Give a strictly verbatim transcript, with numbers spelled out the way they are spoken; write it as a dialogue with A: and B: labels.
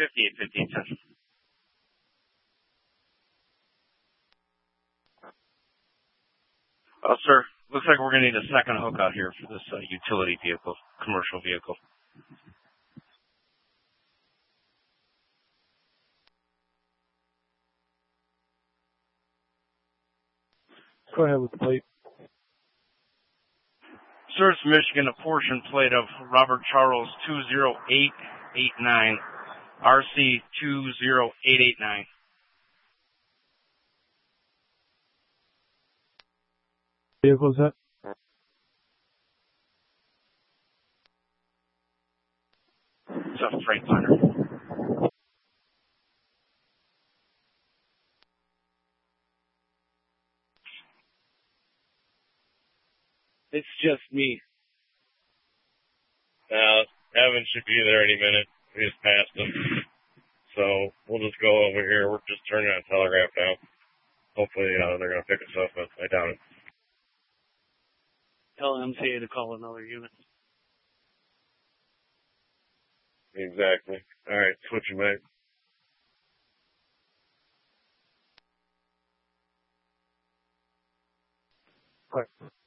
A: fifty-eight fifty-eight ten. Oh, sir, looks like we're going to need a second hook out here for this uh, utility vehicle, commercial vehicle.
B: Go ahead with the plate.
A: Sir, it's Michigan, a portion plate of Robert Charles two zero eight eight nine, R C two zero eight eight nine.
B: Vehicle is that?
A: It's a Freightliner. It's just me.
C: Now, Evan should be there any minute. We just passed him. So we'll just go over here. We're just turning on Telegraph now. Hopefully uh, they're going to pick us up, but I doubt it.
D: Tell M T A to call another unit.
C: Exactly. All right, switching back.
B: All right.